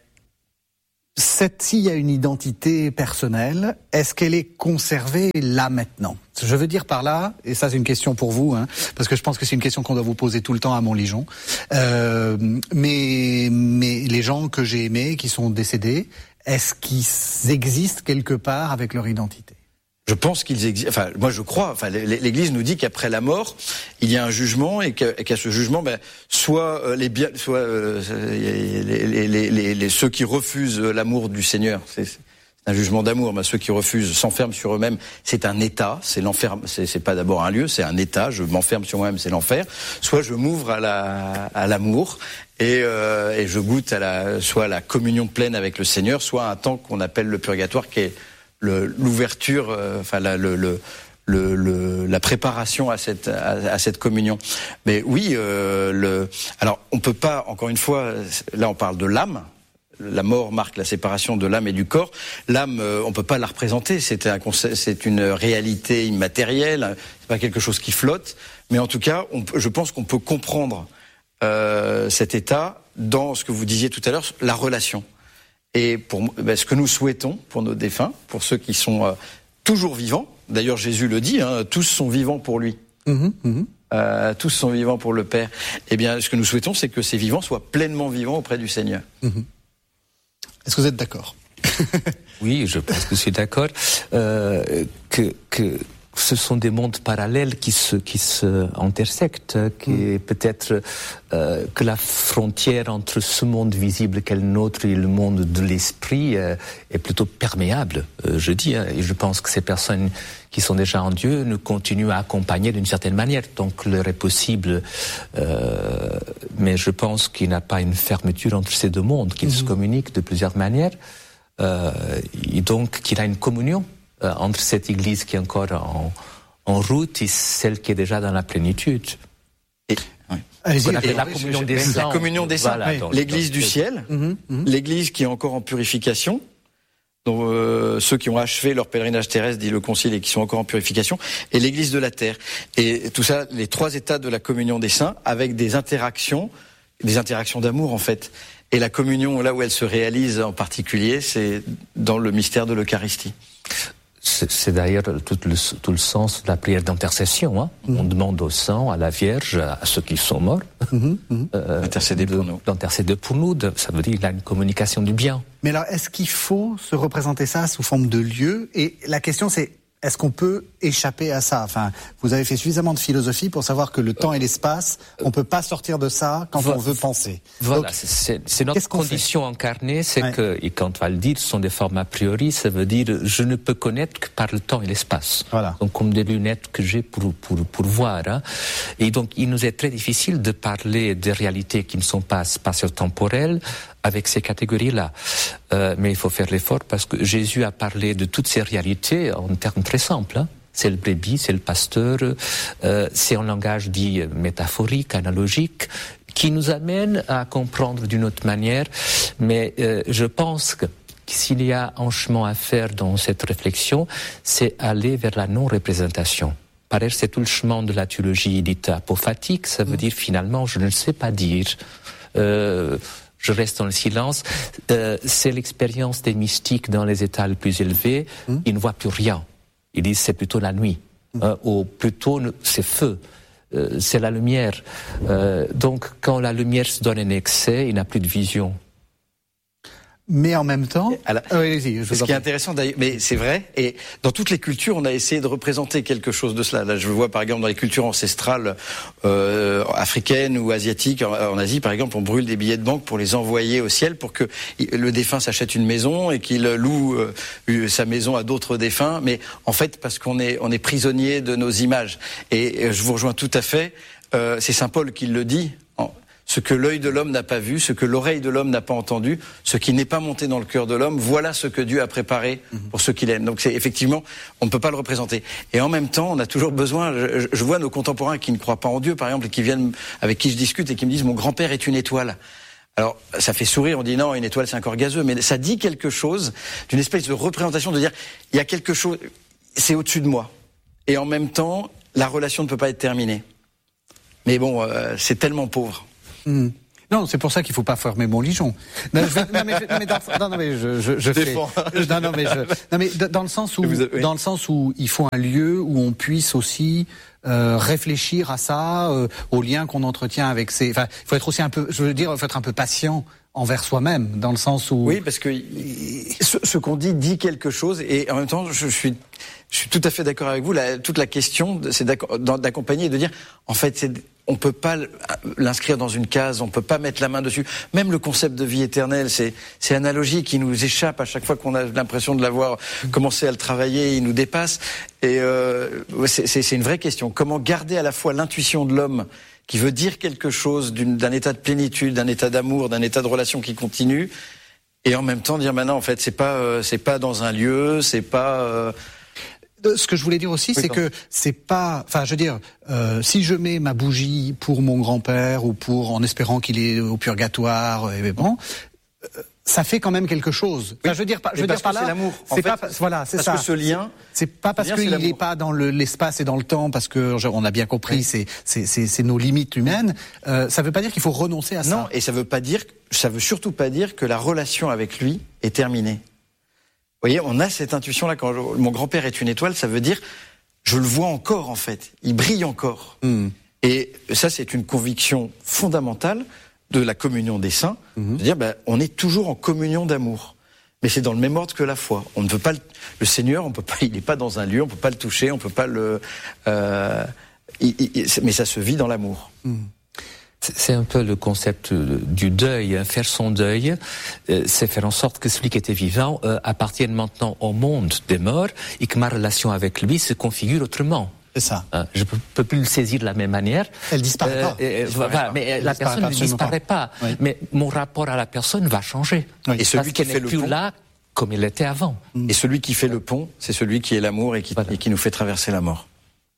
cette, s'il y a une identité personnelle, est-ce qu'elle est conservée là maintenant ? Je veux dire par là, et ça c'est une question pour vous, hein, parce que je pense que c'est une question qu'on doit vous poser tout le temps à Montligeon, euh, mais, mais les gens que j'ai aimés, qui sont décédés, est-ce qu'ils existent quelque part avec leur identité ? Je pense qu'ils existent. Enfin, moi, je crois. Enfin, l'Église nous dit qu'après la mort, il y a un jugement et qu'à, et qu'à ce jugement, ben, soit euh, les biens, soit euh, les, les, les, les, les ceux qui refusent l'amour du Seigneur. C'est, c'est un jugement d'amour. Ben, ceux qui refusent s'enferment sur eux-mêmes. C'est un état. C'est l'enfer. C'est, c'est pas d'abord un lieu. C'est un état. Je m'enferme sur moi-même. C'est l'enfer. Soit je m'ouvre à la, à l'amour. Et, euh, et je goûte à la, soit à la communion pleine avec le Seigneur, soit à un temps qu'on appelle le purgatoire, qui est Le, l'ouverture, euh, enfin la, le, le, le, le, la préparation à cette, à, à cette communion. Mais oui, euh, le, alors on peut pas, encore une fois, là on parle de l'âme. La mort marque la séparation de l'âme et du corps. L'âme, euh, on peut pas la représenter. C'est un concept, c'est une réalité immatérielle. C'est pas quelque chose qui flotte. Mais en tout cas, on, je pense qu'on peut comprendre euh, cet état dans ce que vous disiez tout à l'heure, la relation. Et pour ben, ce que nous souhaitons pour nos défunts, pour ceux qui sont euh, toujours vivants, d'ailleurs Jésus le dit, hein, tous sont vivants pour lui, mmh, mmh. Euh, tous sont vivants pour le Père. Eh bien, ce que nous souhaitons, c'est que ces vivants soient pleinement vivants auprès du Seigneur. Mmh. Est-ce que vous êtes d'accord ? Oui, je pense que je suis d'accord. Euh, que, que ce sont des mondes parallèles qui se qui se intersectent, qui mmh. peut-être euh, que la frontière entre ce monde visible qu'est le nôtre et le monde de l'esprit euh, est plutôt perméable, euh, je dis. Hein, et je pense que ces personnes qui sont déjà en Dieu nous continuent à accompagner d'une certaine manière, donc leur est possible. Euh, mais je pense qu'il n'y a pas une fermeture entre ces deux mondes, qu'ils mmh. se communiquent de plusieurs manières, euh, et donc qu'il y a une communion Euh, entre cette Église qui est encore en, en route et celle qui est déjà dans la plénitude. Et, oui. Allez-y, la, la communion des saints. La communion des saints. Voilà, donc, L'Église donc, du ciel, mmh, mmh. l'Église qui est encore en purification, dont euh, ceux qui ont achevé leur pèlerinage terrestre, dit le Concile, et qui sont encore en purification, et l'Église de la terre. Et tout ça, les trois états de la communion des saints, avec des interactions, des interactions d'amour en fait. Et la communion, là où elle se réalise en particulier, c'est dans le mystère de l'Eucharistie. C'est, c'est d'ailleurs tout le, tout le sens de la prière d'intercession. Hein. Mmh. On demande au sang, à la Vierge, à ceux qui sont morts, mmh, mmh. Euh, d'intercéder pour nous. D'intercéder pour nous. De, ça veut dire qu'il y a une communication du bien. Mais alors, est-ce qu'il faut se représenter ça sous forme de lieu ? Et la question, c'est, est-ce qu'on peut échapper à ça ? Enfin, vous avez fait suffisamment de philosophie pour savoir que le temps et l'espace, on peut pas sortir de ça quand voilà. on veut penser. Voilà, Donc, c'est, c'est notre condition incarnée, c'est ouais. que, et quand on va le dire, ce sont des formes a priori, ça veut dire je ne peux connaître que par le temps et l'espace. Voilà. Donc comme des lunettes que j'ai pour pour pour voir. Hein. Et donc il nous est très difficile de parler des réalités qui ne sont pas spatio-temporelles avec ces catégories-là. Euh, mais il faut faire l'effort parce que Jésus a parlé de toutes ces réalités en termes très simples. Hein. C'est le brebis, c'est le pasteur, euh, c'est un langage dit métaphorique, analogique, qui nous amène à comprendre d'une autre manière. Mais euh, je pense que s'il y a un chemin à faire dans cette réflexion, c'est aller vers la non-représentation. Pareil, c'est tout le chemin de la théologie dite apophatique, ça veut dire finalement je ne sais pas dire. Euh, Je reste dans le silence. Euh, c'est l'expérience des mystiques dans les états les plus élevés. Mmh. Ils ne voient plus rien. Ils disent c'est plutôt la nuit. Mmh. Euh, ou plutôt c'est feu. Euh, c'est la lumière. Euh, donc quand la lumière se donne en excès, il n'a plus de vision. Mais en même temps, alors, ah oui, je ce qui est intéressant d'ailleurs, mais c'est vrai, et dans toutes les cultures, on a essayé de représenter quelque chose de cela. Là, je vois par exemple dans les cultures ancestrales euh, africaines ou asiatiques, en, en Asie par exemple, on brûle des billets de banque pour les envoyer au ciel pour que le défunt s'achète une maison et qu'il loue euh, sa maison à d'autres défunts. Mais en fait, parce qu'on est on est prisonnier de nos images. Et, et je vous rejoins tout à fait. Euh, c'est saint Paul qui le dit. Ce que l'œil de l'homme n'a pas vu, ce que l'oreille de l'homme n'a pas entendu, ce qui n'est pas monté dans le cœur de l'homme, voilà ce que Dieu a préparé pour ceux qu'il aime. Donc c'est effectivement, on ne peut pas le représenter. Et en même temps, on a toujours besoin, je, je vois nos contemporains qui ne croient pas en Dieu, par exemple, et qui viennent, avec qui je discute et qui me disent, mon grand-père est une étoile. Alors, ça fait sourire, on dit non, une étoile c'est un corps gazeux, mais ça dit quelque chose d'une espèce de représentation de dire, il y a quelque chose, c'est au-dessus de moi. Et en même temps, la relation ne peut pas être terminée. Mais bon, euh, c'est tellement pauvre. Mmh. Non, c'est pour ça qu'il faut pas fermer Montligeon. Non, je, non, mais, je, mais dans, non, non, mais je, je, je fais. Non, non, mais je, non, mais dans le sens où, avez, oui. dans le sens où il faut un lieu où on puisse aussi euh, réfléchir à ça, euh, au lien qu'on entretient avec ses. Enfin, il faut être aussi un peu, je veux dire, il faut être un peu patient envers soi-même, dans le sens où. Oui, parce que ce, ce qu'on dit dit quelque chose, et en même temps, je, je suis, je suis tout à fait d'accord avec vous. La, toute la question, c'est d'accompagner et de dire, en fait, c'est on peut pas l'inscrire dans une case, on peut pas mettre la main dessus. Même le concept de vie éternelle, c'est c'est analogie qui nous échappe à chaque fois qu'on a l'impression de l'avoir commencé à le travailler, il nous dépasse. Et euh, c'est c'est une vraie question. Comment garder à la fois l'intuition de l'homme qui veut dire quelque chose d'un état de plénitude, d'un état d'amour, d'un état de relation qui continue, et en même temps dire maintenant, en fait, c'est pas euh, c'est pas dans un lieu, c'est pas euh, Ce que je voulais dire aussi, oui, c'est que c'est pas, enfin, je veux dire, euh, si je mets ma bougie pour mon grand-père ou pour, en espérant qu'il est au purgatoire, et bon, euh, ça fait quand même quelque chose. Enfin, oui, je veux dire, pas, je veux dire par là, c'est l'amour. C'est pas, voilà, c'est ça. Parce que ce lien, c'est pas parce qu'il n'est pas dans l'espace et dans le temps, parce que genre, on a bien compris, oui. c'est c'est c'est c'est nos limites humaines. Euh, ça veut pas dire qu'il faut renoncer à ça. Non, et ça veut pas dire, ça veut surtout pas dire que la relation avec lui est terminée. Vous voyez, on a cette intuition-là. Quand je, mon grand-père est une étoile, ça veut dire, je le vois encore, en fait. Il brille encore. Mm. Et ça, c'est une conviction fondamentale de la communion des saints. Mm-hmm. C'est-à-dire, ben, on est toujours en communion d'amour. Mais c'est dans le même ordre que la foi. On ne peut pas le, le Seigneur, on peut pas, il n'est pas dans un lieu, on peut pas le toucher, on peut pas le, euh, il, il, mais ça se vit dans l'amour. Mm. C'est un peu le concept du deuil. Faire son deuil, c'est faire en sorte que celui qui était vivant appartienne maintenant au monde des morts et que ma relation avec lui se configure autrement. C'est ça. Je peux, peux plus le saisir de la même manière. Elle disparaît euh, pas. Euh, disparaît voilà, pas. mais Elle la personne ne disparaît pas. pas. Oui. Mais mon rapport à la personne va changer. Oui. Et celui parce qui fait n'est plus le pont, là comme il était avant. Et celui qui fait le pont, c'est celui qui est l'amour et qui, voilà. et qui nous fait traverser la mort.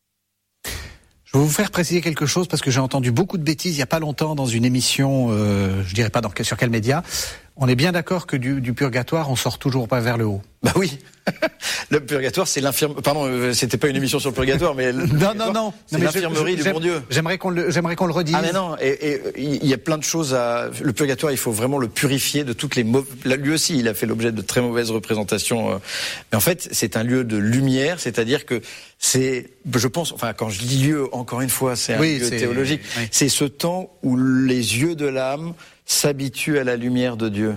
Je vais vous faire préciser quelque chose parce que j'ai entendu beaucoup de bêtises il y a pas longtemps dans une émission, euh, je dirais pas dans, sur quel média. On est bien d'accord que du, du purgatoire, on sort toujours pas vers le haut. Bah oui. Le purgatoire, c'est l'infirmerie. Pardon, euh, c'était pas une émission sur le purgatoire, mais le non, non, non, c'est l'infirmerie du bon Dieu. J'aimerais qu'on le, j'aimerais qu'on le redise. Ah mais non, et il y a plein de choses à. Le purgatoire, il faut vraiment le purifier de toutes les mauvaises. Lui aussi, il a fait l'objet de très mauvaises représentations. Mais en fait, c'est un lieu de lumière, c'est-à-dire que c'est, je pense, enfin, quand je dis lieu, encore une fois, c'est un oui, lieu théologique. Oui. C'est ce temps où les yeux de l'âme s'habituent à la lumière de Dieu.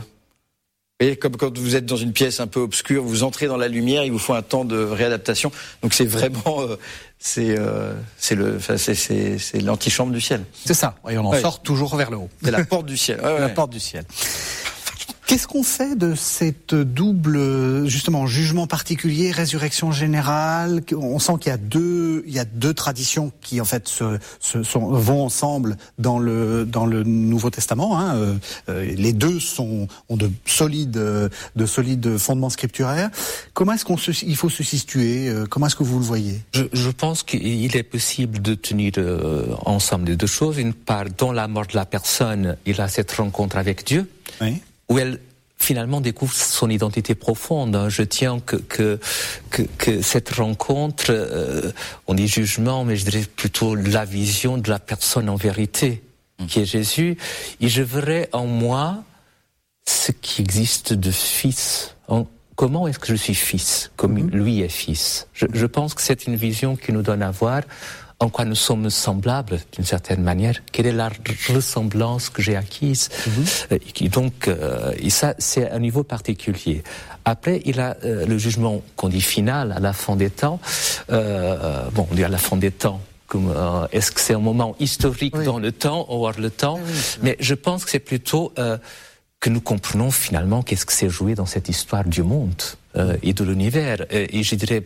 Et comme quand vous êtes dans une pièce un peu obscure, vous entrez dans la lumière, il vous faut un temps de réadaptation. Donc c'est vraiment, euh, c'est, euh, c'est le, enfin, c'est, c'est, c'est l'antichambre du ciel. C'est ça. Et on en ouais. sort toujours vers le haut. C'est la porte du ciel. Ouais, ouais. La porte du ciel. Qu'est-ce qu'on fait de cette double, justement, jugement particulier, résurrection générale? On sent qu'il y a deux, il y a deux traditions qui, en fait, se, se sont, vont ensemble dans le, dans le Nouveau Testament, hein. Euh, les deux sont, ont de solides, de solides fondements scripturaires. Comment est-ce qu'on se, il faut se situer? Comment est-ce que vous le voyez? Je, je pense qu'il est possible de tenir euh, ensemble les deux choses. Une part, dans la mort de la personne, il a cette rencontre avec Dieu. Oui. Où elle finalement découvre son identité profonde. Je tiens que que que, que cette rencontre, euh, on dit jugement, mais je dirais plutôt la vision de la personne en vérité, mmh. qui est Jésus. Et je verrai en moi ce qui existe de fils. En, comment est-ce que je suis fils, comme mmh. lui est fils? Je, je pense que c'est une vision qui nous donne à voir en quoi nous sommes semblables d'une certaine manière, quelle est la ressemblance que j'ai acquise. Mm-hmm. Et donc, euh, et ça, c'est un niveau particulier. Après, il a euh, le jugement qu'on dit final, à la fin des temps. Euh, bon, on dit à la fin des temps. Comme, euh, est-ce que c'est un moment historique oui. dans le temps, hors le temps? Oui, oui, mais je pense que c'est plutôt euh, que nous comprenons finalement qu'est-ce que s'est joué dans cette histoire du monde euh, et de l'univers. Et, et je dirais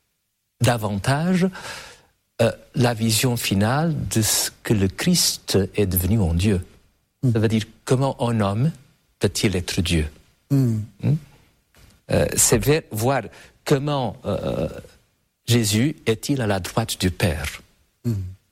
davantage Euh, la vision finale de ce que le Christ est devenu en Dieu. Mm. Ça veut dire comment un homme peut-il être Dieu. Mm. Mm? Euh, c'est ver, voir comment euh, Jésus est-il à la droite du Père. Mm.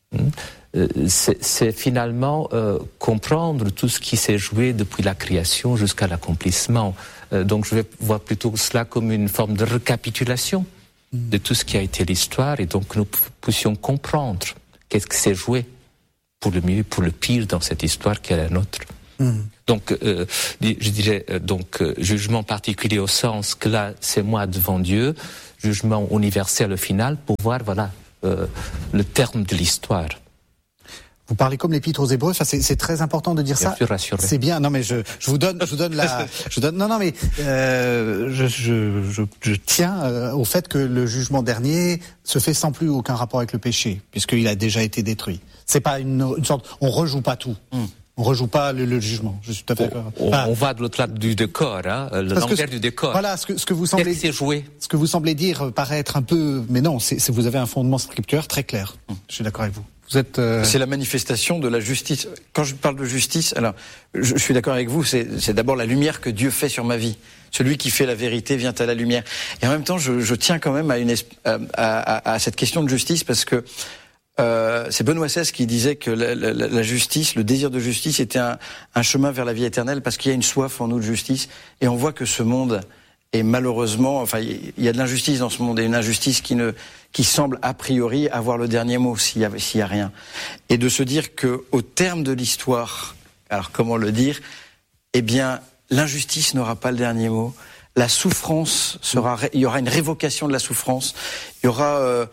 C'est, c'est finalement euh, comprendre tout ce qui s'est joué depuis la création jusqu'à l'accomplissement. Euh, donc je vais voir plutôt cela comme une forme de récapitulation mmh. de tout ce qui a été l'histoire, et donc nous p- puissions comprendre qu'est-ce qui s'est joué pour le mieux, pour le pire dans cette histoire qui est la nôtre. Mmh. Donc euh, je dirais euh, donc euh, jugement particulier au sens que là c'est moi devant Dieu, jugement universel au final pour voir voilà euh, le terme de l'histoire. Vous parlez comme l'Épître aux Hébreux, enfin, c'est, c'est très important de dire bien ça. Sûr, rassuré. C'est bien. Non, mais je, je vous donne, je vous donne la, je vous donne. Non, non, mais euh, je, je, je, je tiens euh, au fait que le jugement dernier se fait sans plus aucun rapport avec le péché, puisqu'il a déjà été détruit. C'est pas une, une sorte. On rejoue pas tout. Mm. On rejoue pas le, le jugement. Je suis tout à fait d'accord. On, enfin, on va de l'autre lado du décor, hein, le l'envers du décor. Voilà, ce que, ce que vous semblez. Qu'est-ce qui s'est joué ? Ce que vous semblez dire paraît être un peu, mais non, c'est, c'est vous avez un fondement scripturaire très clair. Mm. Je suis d'accord avec vous. Vous êtes euh... C'est la manifestation de la justice. Quand je parle de justice, alors je, je suis d'accord avec vous, c'est, c'est d'abord la lumière que Dieu fait sur ma vie. Celui qui fait la vérité vient à la lumière. Et en même temps, je, je tiens quand même à, une, à, à, à cette question de justice, parce que euh, c'est Benoît seize qui disait que la, la, la justice, le désir de justice était un, un chemin vers la vie éternelle, parce qu'il y a une soif en nous de justice. Et on voit que ce monde est malheureusement, enfin, il y a de l'injustice dans ce monde, et une injustice qui ne qui semble a priori avoir le dernier mot s'il y a, s'il y a rien. Et de se dire que au terme de l'histoire, alors comment le dire, eh bien l'injustice n'aura pas le dernier mot. La souffrance sera, il y aura une révocation de la souffrance. Il y aura, euh,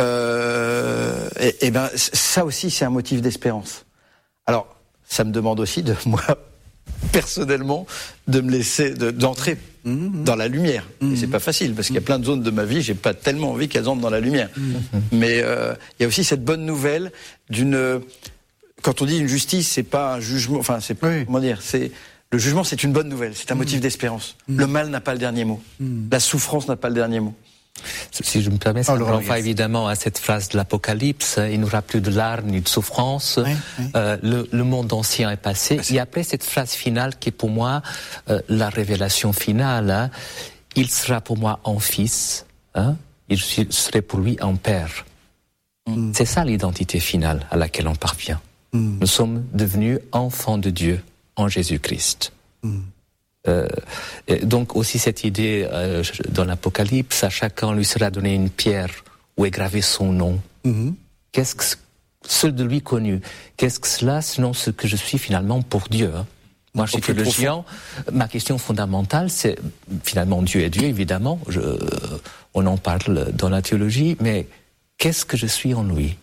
euh, et, et ben ça aussi c'est un motif d'espérance. Alors ça me demande aussi de moi personnellement de me laisser de, d'entrer mmh. dans la lumière. Mmh. Et c'est pas facile parce qu'il y a plein de zones de ma vie, j'ai pas tellement envie qu'elles entrent dans la lumière. Mmh. Mais euh, il y a aussi cette bonne nouvelle d'une. Quand on dit une justice, c'est pas un jugement. Enfin, c'est oui. comment dire, c'est le jugement, c'est une bonne nouvelle. C'est un mmh. motif d'espérance. Mmh. Le mal n'a pas le dernier mot. Mmh. La souffrance n'a pas le dernier mot. Si je me permets, ça oh, me renvoie évidemment à cette phrase de l'Apocalypse, il n'y aura plus de larmes ni de souffrance, oui, oui. Euh, le, le monde ancien est passé. Et après cette phrase finale qui est pour moi euh, la révélation finale, hein, il sera pour moi en fils, hein, et je serai pour lui en père. Mm. C'est ça l'identité finale à laquelle on parvient. Mm. Nous sommes devenus enfants de Dieu en Jésus-Christ. Mm. Euh, donc aussi cette idée euh, dans l'Apocalypse, à chacun lui sera donné une pierre où est gravé son nom. Mm-hmm. Qu'est-ce que seul de lui connu? Qu'est-ce que cela sinon ce que je suis finalement pour Dieu, hein? Moi, je suis théologien. Ma question fondamentale, c'est finalement Dieu est Dieu, évidemment. Je, on en parle dans la théologie, mais qu'est-ce que je suis en lui?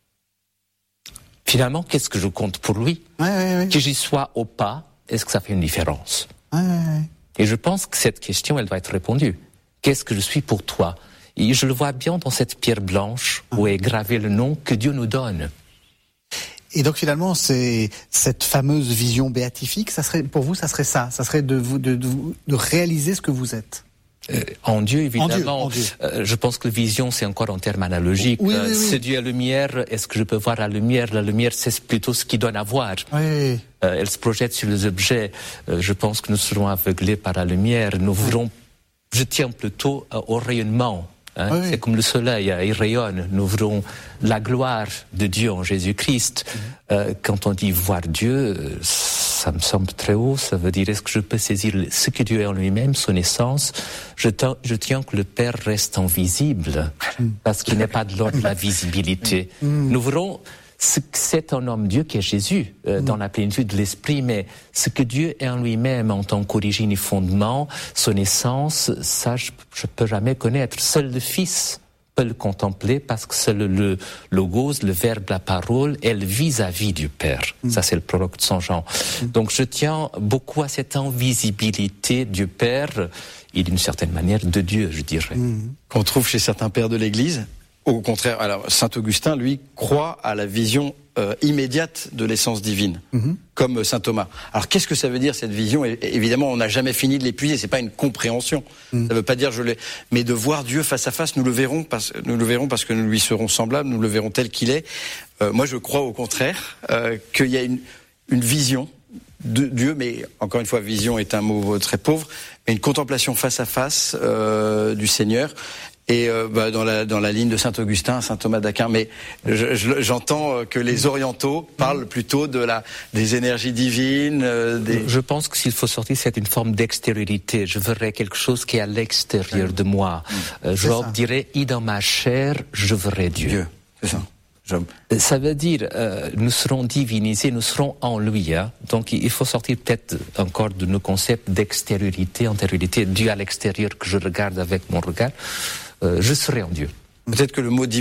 Finalement, qu'est-ce que je compte pour lui? Ouais, ouais, ouais. Que j'y sois ou pas, est-ce que ça fait une différence? Ouais, ouais, ouais. Et je pense que cette question, elle doit être répondue. Qu'est-ce que je suis pour toi? Et je le vois bien dans cette pierre blanche où est gravé le nom que Dieu nous donne. Et donc finalement, c'est cette fameuse vision béatifique, ça serait pour vous, ça serait ça, ça serait de vous de, de, de réaliser ce que vous êtes. Euh, en Dieu, évidemment. En Dieu, en Dieu. Euh, je pense que la vision, c'est encore en termes analogiques. Oui, oui, oui. C'est Dieu à la lumière. Est-ce que je peux voir la lumière? La lumière, c'est plutôt ce qu'il donne à voir. Oui, oui. Euh, elle se projette sur les objets. Euh, je pense que nous serons aveuglés par la lumière. Nous verrons, je tiens plutôt euh, au rayonnement. Hein, oui. C'est comme le soleil, il rayonne. Nous verrons la gloire de Dieu en Jésus-Christ. Mm-hmm. Euh, quand on dit voir Dieu, ça me semble très haut. Ça veut dire, est-ce que je peux saisir ce que Dieu est en lui-même, son essence? Je, t- je tiens que le Père reste invisible, mm. parce qu'il n'est pas de l'ordre de la visibilité. Mm. Nous verrons ce que c'est un homme Dieu qui est Jésus, euh, mm. dans la plénitude de l'esprit, mais ce que Dieu est en lui-même en tant qu'origine et fondement, son essence, ça je ne peux jamais connaître. Seul le Fils peut le contempler parce que seul le logos, le verbe, la parole, est le vis-à-vis du Père. Mm. Ça c'est le prologue de Saint Jean. Mm. Donc je tiens beaucoup à cette invisibilité du Père et d'une certaine manière de Dieu, je dirais. Mm. Qu'on trouve chez certains pères de l'Église. Au contraire, alors Saint Augustin, lui, croit à la vision euh, immédiate de l'essence divine, mm-hmm. comme Saint Thomas. Alors, qu'est-ce que ça veut dire cette vision? Et, évidemment, on n'a jamais fini de l'épuiser. C'est pas une compréhension. Mm. Ça veut pas dire je l'ai, mais de voir Dieu face à face, nous le verrons parce, nous le verrons parce que nous lui serons semblables, nous le verrons tel qu'il est. Euh, moi, je crois au contraire euh, qu'il y a une, une vision de Dieu, mais encore une fois, vision est un mot très pauvre, mais une contemplation face à face euh, du Seigneur. et euh, bah, dans la dans la ligne de saint Augustin, saint Thomas d'Aquin. Mais je, je, j'entends que les orientaux parlent plutôt de la des énergies divines. Euh, des... Je pense que s'il faut sortir, c'est une forme d'extériorité. Je verrai quelque chose qui est à l'extérieur de moi. Euh, Job dirait, « I dans ma chair, je verrai Dieu. » Dieu, c'est ça. Job. Ça veut dire, euh, nous serons divinisés, nous serons en lui. Hein. Donc il faut sortir peut-être encore de nos concepts d'extériorité, antériorité, Dieu à l'extérieur que je regarde avec mon regard. Euh, je serai en Dieu. Peut-être que le mot